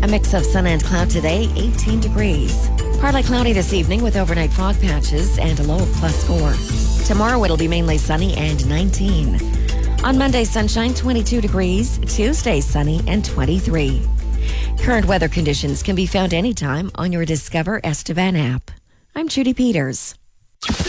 mix of sun and cloud today, 18 degrees. Partly cloudy this evening with overnight fog patches and a low of +4. Tomorrow it'll be mainly sunny and 19. On Monday, sunshine, 22 degrees. Tuesday, sunny and 23. Current weather conditions can be found anytime on your Discover Estevan app. I'm Judy Peters.